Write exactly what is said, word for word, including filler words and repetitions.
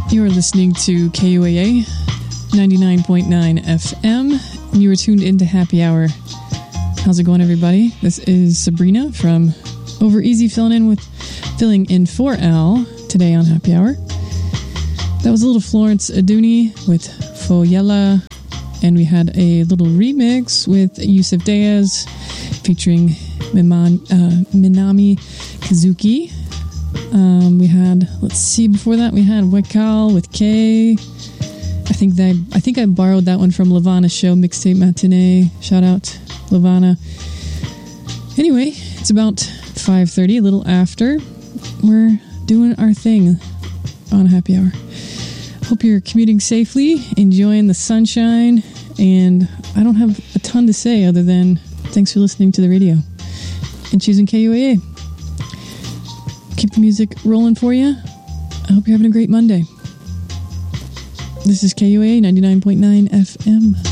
You are listening to K U A A ninety-nine point nine F M, and you are tuned into Happy Hour. How's it going, everybody? This is Sabrina from Over Easy, filling in with filling in for Al today on Happy Hour. That was a little Florence Aduni with Foyella, and we had a little remix with Yusuf Diaz featuring Miman, uh, Minami Kazuki. Um, we had, let's see, before that we had Wekal with K. I think that I think I borrowed that one from Lavana's show, Mixtape Matinee. Shout out, Lavana. Anyway, it's about five thirty, a little after. We're doing our thing on Happy Hour. Hope you're commuting safely, enjoying the sunshine, and I don't have a ton to say other than thanks for listening to the radio and choosing K U A A. Keep the music rolling for you. I hope you're having a great Monday. This is K U A A ninety-nine point nine F M.